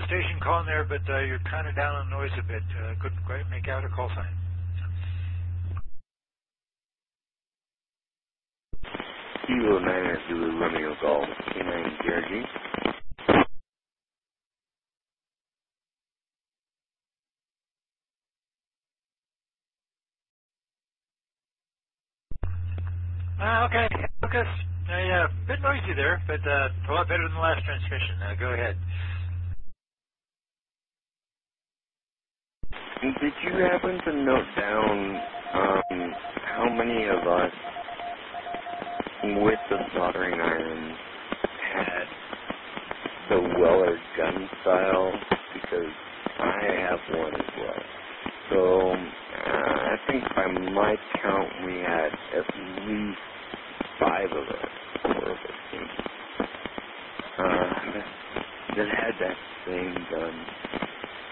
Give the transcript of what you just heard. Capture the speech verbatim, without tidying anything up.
the station calling there, but uh, you're kind of down on noise a bit. Uh, couldn't quite make out a call sign. Kilo nine Zulu Romeo Golf, K nine G R G. Uh, okay, Lucas. Uh, yeah, a bit noisy there, but uh, a lot better than the last transmission. Uh, go ahead. Did you happen to note down um, how many of us with the soldering iron had the Weller gun style? Because I have one as well. So uh, I think by my count we had at least five of us, four of us, uh, that had that same gun